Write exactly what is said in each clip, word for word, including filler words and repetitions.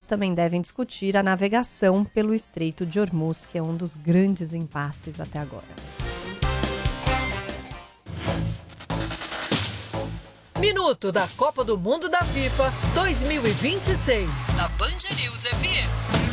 também devem discutir a navegação pelo Estreito de Hormuz, que é um dos grandes impasses até agora. Minuto da Copa do Mundo da FIFA dois mil e vinte e seis, na Band News F M.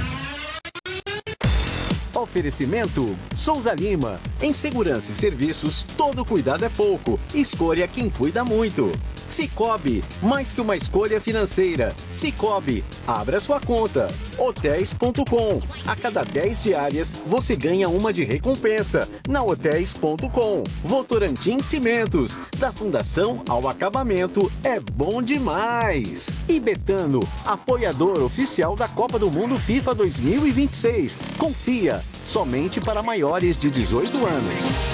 Oferecimento Souza Lima. Em segurança e serviços, todo cuidado é pouco. Escolha quem cuida muito. Cicobi, mais que uma escolha financeira. Cicobi, abra sua conta. Hotéis ponto com. A cada dez diárias, você ganha uma de recompensa. Na Hotéis ponto com. Votorantim Cimentos. Da fundação ao acabamento, é bom demais. E Betano, apoiador oficial da Copa do Mundo FIFA dois mil e vinte e seis. Confia, somente para maiores de dezoito anos.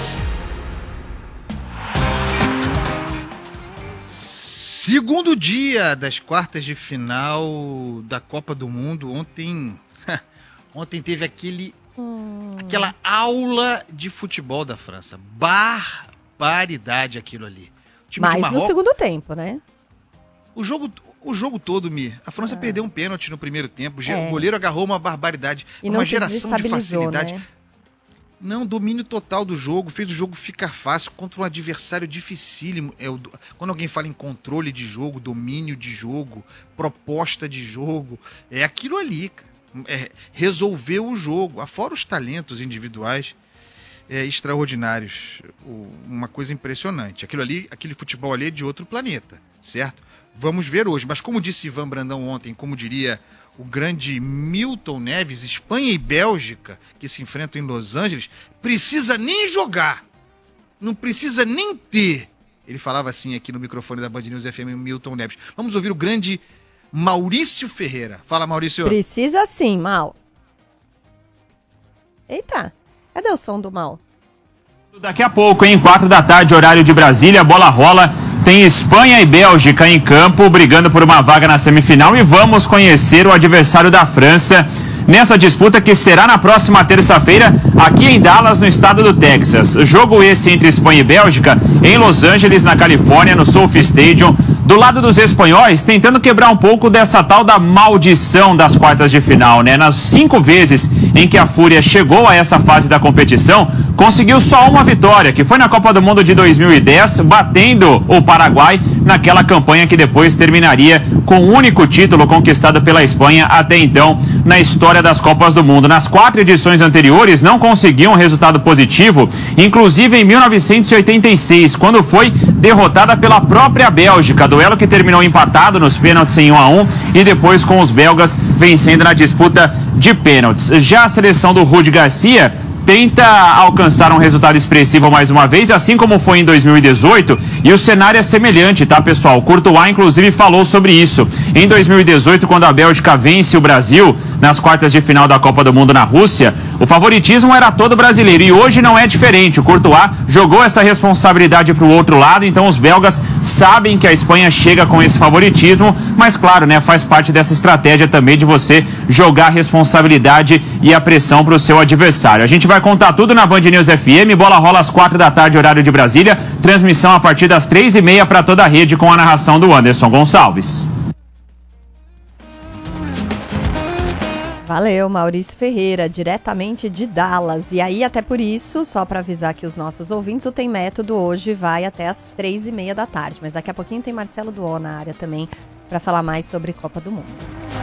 Segundo dia das quartas de final da Copa do Mundo. Ontem, ontem teve aquele, hum. aquela aula de futebol da França. Barbaridade aquilo ali. O time Mas Marrocos, no segundo tempo, né? O jogo, o jogo todo, Mi. A França ah. perdeu um pênalti no primeiro tempo. É. O goleiro agarrou uma barbaridade. E uma não geração de facilidade. Né? Não, domínio total do jogo, fez o jogo ficar fácil contra um adversário dificílimo. É o, quando alguém fala em controle de jogo, domínio de jogo, proposta de jogo, é aquilo ali, cara. É, resolveu o jogo, afora os talentos individuais é, extraordinários. O, uma coisa impressionante. Aquilo ali, aquele futebol ali é de outro planeta, certo? Vamos ver hoje, mas como disse Ivan Brandão ontem, como diria o grande Milton Neves, Espanha e Bélgica, que se enfrentam em Los Angeles, precisa nem jogar, não precisa nem ter. Ele falava assim aqui no microfone da Band News F M, Milton Neves. Vamos ouvir o grande Maurício Ferreira. Fala, Maurício. Precisa sim, Mal. Eita, cadê o som do Mal? Daqui a pouco, em quatro da tarde, horário de Brasília, a bola rola. Tem Espanha e Bélgica em campo, brigando por uma vaga na semifinal, e vamos conhecer o adversário da França nessa disputa que será na próxima terça-feira aqui em Dallas, no estado do Texas. Jogo esse entre Espanha e Bélgica em Los Angeles, na Califórnia, no Sophie Stadium. Do lado dos espanhóis, tentando quebrar um pouco dessa tal da maldição das quartas de final, né? Nas cinco vezes em que a Fúria chegou a essa fase da competição, conseguiu só uma vitória, que foi na Copa do Mundo de dois mil e dez, batendo o Paraguai naquela campanha que depois terminaria com o único título conquistado pela Espanha até então na história das Copas do Mundo. Nas quatro edições anteriores não conseguiu um resultado positivo, inclusive em mil novecentos e oitenta e seis, quando foi derrotada pela própria Bélgica, duelo que terminou empatado nos pênaltis em um a um e depois com os belgas vencendo na disputa de pênaltis. Já a seleção do Rudi Garcia tenta alcançar um resultado expressivo mais uma vez, assim como foi em dois mil e dezoito, e o cenário é semelhante, tá, pessoal? Courtois, inclusive, falou sobre isso. Em dois mil e dezoito, quando a Bélgica vence o Brasil nas quartas de final da Copa do Mundo na Rússia, o favoritismo era todo brasileiro, e hoje não é diferente. O Courtois jogou essa responsabilidade para o outro lado, então os belgas sabem que a Espanha chega com esse favoritismo, mas claro, né, faz parte dessa estratégia também de você jogar a responsabilidade e a pressão para o seu adversário. A gente vai contar tudo na Band News F M, bola rola às quatro da tarde, horário de Brasília, transmissão a partir das três e meia para toda a rede com a narração do Anderson Gonçalves. Valeu, Maurício Ferreira, diretamente de Dallas. E aí, até por isso, só para avisar aqui os nossos ouvintes, o Tem Método hoje vai até as três e meia da tarde. Mas daqui a pouquinho tem Marcelo Duó na área também para falar mais sobre Copa do Mundo.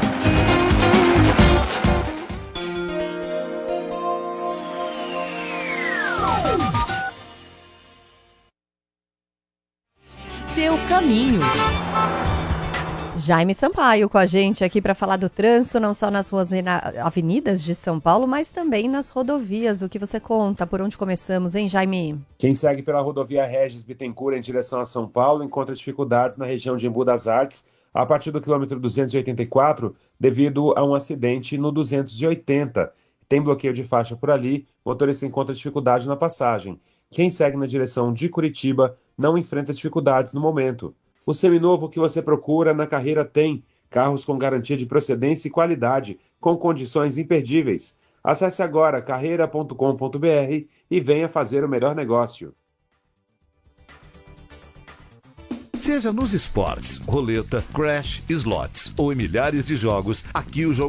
Seu caminho. Jaime Sampaio com a gente aqui para falar do trânsito, não só nas ruas e na avenidas de São Paulo, mas também nas rodovias. O que você conta? Por onde começamos, hein, Jaime? Quem segue pela rodovia Regis Bittencourt em direção a São Paulo encontra dificuldades na região de Embu das Artes, a partir do quilômetro duzentos e oitenta e quatro, devido a um acidente no duzentos e oitenta. Tem bloqueio de faixa por ali, o motorista encontra dificuldade na passagem. Quem segue na direção de Curitiba não enfrenta dificuldades no momento. O seminovo que você procura na Carreira tem carros com garantia de procedência e qualidade, com condições imperdíveis. Acesse agora carreira ponto com ponto b r e venha fazer o melhor negócio. Seja nos esportes, roleta, crash, slots ou em milhares de jogos, aqui o jogo